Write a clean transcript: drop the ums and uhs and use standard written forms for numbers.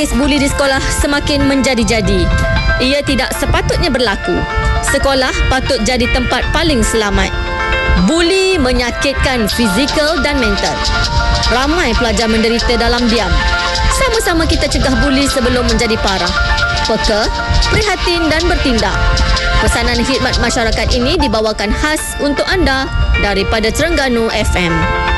kes buli di sekolah semakin menjadi-jadi. Ia tidak sepatutnya berlaku. Sekolah patut jadi tempat paling selamat. Buli menyakitkan fizikal dan mental. Ramai pelajar menderita dalam diam. Sama-sama kita cegah buli sebelum menjadi parah. Peka, prihatin dan bertindak. Pesanan khidmat masyarakat ini dibawakan khas untuk anda daripada Terengganu FM.